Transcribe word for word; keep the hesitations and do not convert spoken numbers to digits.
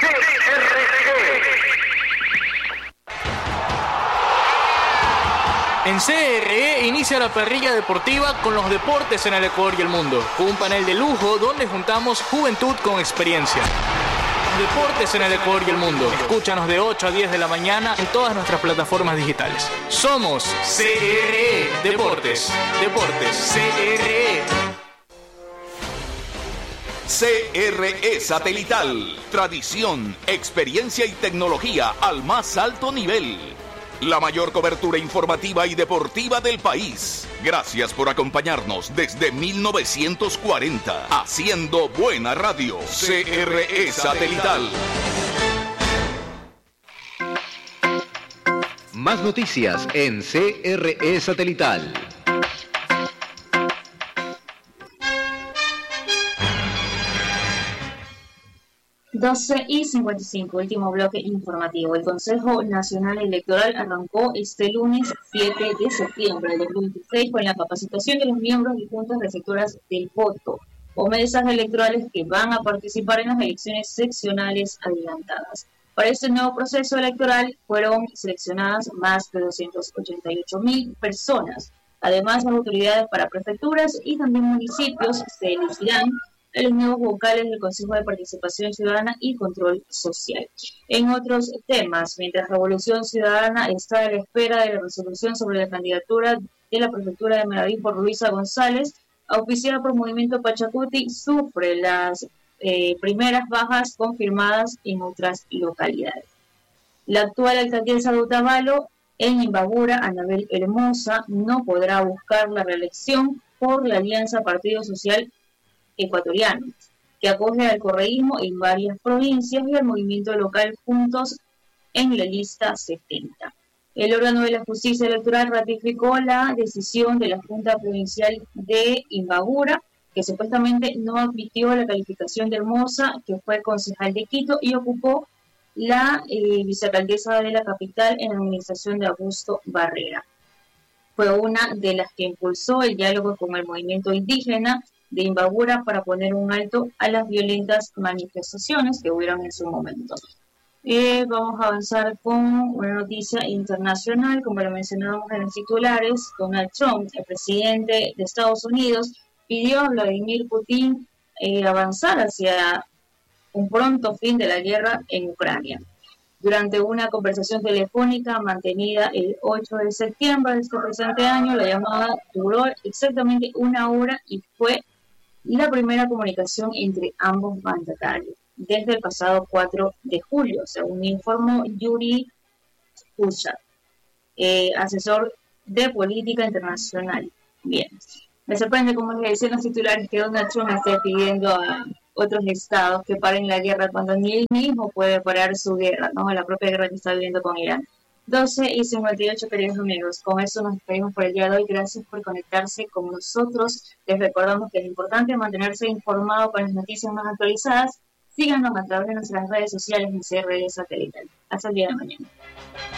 En C R E inicia la parrilla deportiva con los deportes en el Ecuador y el mundo, con un panel de lujo donde juntamos juventud con experiencia. Los deportes en el Ecuador y el mundo. Escúchanos de ocho a diez de la mañana en todas nuestras plataformas digitales. Somos C R E Deportes. Deportes C R E. C R E Satelital. Tradición, experiencia y tecnología al más alto nivel. La mayor cobertura informativa y deportiva del país. Gracias por acompañarnos desde mil novecientos cuarenta, haciendo buena radio. C R E Satelital. Más noticias en C R E Satelital. doce y cincuenta y cinco, último bloque informativo. El Consejo Nacional Electoral arrancó este lunes siete de septiembre de dos mil veintiséis con la capacitación de los miembros y juntas receptoras del voto o mesas electorales que van a participar en las elecciones seccionales adelantadas. Para este nuevo proceso electoral fueron seleccionadas más de doscientas ochenta y ocho mil personas. Además, las autoridades para prefecturas y también municipios se elegirán a los nuevos vocales del Consejo de Participación Ciudadana y Control Social. En otros temas, mientras Revolución Ciudadana está a la espera de la resolución sobre la candidatura de la prefectura de Manabí por Luisa González, auspiciada por Movimiento Pachacuti, sufre las eh, primeras bajas confirmadas en otras localidades. La actual alcaldesa de Otavalo, en Imbabura, Anabel Hermosa, no podrá buscar la reelección por la Alianza Partido Social Ecuatoriano, que acoge al correísmo en varias provincias y al movimiento local Juntos en la lista setenta. El órgano de la justicia electoral ratificó la decisión de la Junta Provincial de Imbabura, que supuestamente no admitió la calificación de Hermosa, que fue concejal de Quito y ocupó la eh, vicealcaldesa de la capital en la administración de Augusto Barrera. Fue una de las que impulsó el diálogo con el movimiento indígena de Imbabura para poner un alto a las violentas manifestaciones que hubieron en su momento. Eh, vamos a avanzar con una noticia internacional, como lo mencionábamos en los titulares. Donald Trump, el presidente de Estados Unidos, pidió a Vladimir Putin eh, avanzar hacia un pronto fin de la guerra en Ucrania. Durante una conversación telefónica mantenida el ocho de septiembre de este presente año, la llamada duró exactamente una hora y fue la primera comunicación entre ambos mandatarios desde el pasado cuatro de julio, según informó Yuri Usha, eh, asesor de política internacional. Bien, me sorprende, como les decía en los titulares, que Donald Trump esté pidiendo a otros estados que paren la guerra cuando ni él mismo puede parar su guerra, ¿no? La propia guerra que está viviendo con Irán. doce y cincuenta y ocho, queridos amigos. Con eso nos despedimos por el día de hoy. Gracias por conectarse con nosotros. Les recordamos que es importante mantenerse informado con las noticias más actualizadas. Síganos a través de nuestras redes sociales en C R E Satelital. Hasta el día de mañana.